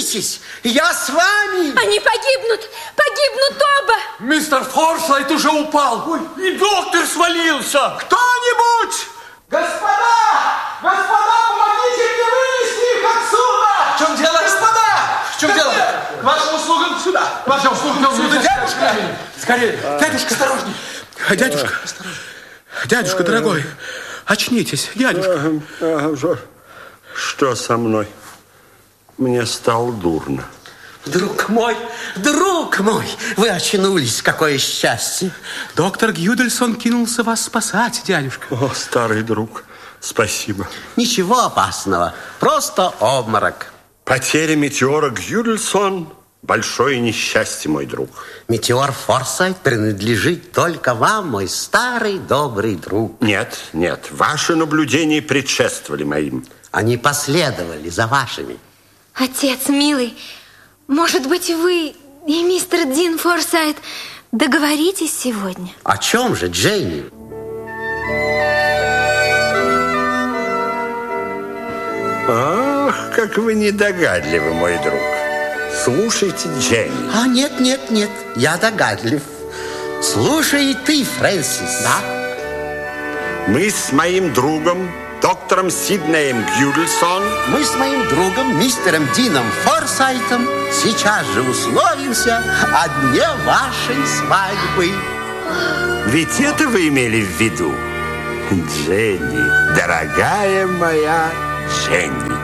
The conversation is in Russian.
Держитесь, я с вами. Они погибнут оба. Мистер Форсайт уже упал. Ой, и доктор свалился. Кто-нибудь! Господа, помогите мне вынести их отсюда! В чем дело, господа? В чем дело? К вашим услугам сюда. К вашим услугам сюда, дядюшка. Скорее, дядюшка, осторожней. Дядюшка, дядюшка дорогой, очнитесь, дядюшка. Что со мной? Мне стало дурно. Друг мой, вы очнулись, какое счастье. Доктор Гюдельсон кинулся вас спасать, дядюшка. О, старый друг, спасибо. Ничего опасного, просто обморок. Потеря метеора Гюдельсон – большое несчастье, мой друг. Метеор Форсайт принадлежит только вам, мой старый добрый друг. Нет, ваши наблюдения предшествовали моим. Они последовали за вашими. Отец милый, может быть, вы и мистер Дин Форсайт договоритесь сегодня? О чем же, Дженни? Ах, как вы недогадливы, мой друг. Слушайте, Дженни. Нет, я догадлив. Слушай и ты, Фрэнсис. Да? Мы с моим другом, доктором Сиднеем Гюдельсон. Мы с моим другом, мистером Дином Форсайтом, сейчас же условимся о дне вашей свадьбы. Ведь это вы имели в виду? Дженни, дорогая моя Дженни.